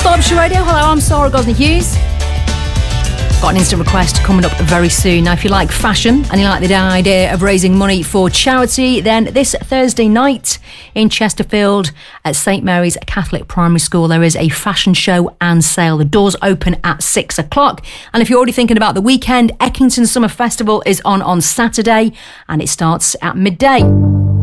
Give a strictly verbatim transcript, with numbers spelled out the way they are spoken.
Berkshire Radio. Hello, I'm Sarah Gosney-Hughes. Got an instant request coming up very soon. Now, if you like fashion and you like the idea of raising money for charity, then this Thursday night in Chesterfield at St Mary's Catholic Primary School, there is a fashion show and sale. The doors open at six o'clock. And if you're already thinking about the weekend, Eckington Summer Festival is on on Saturday and it starts at midday.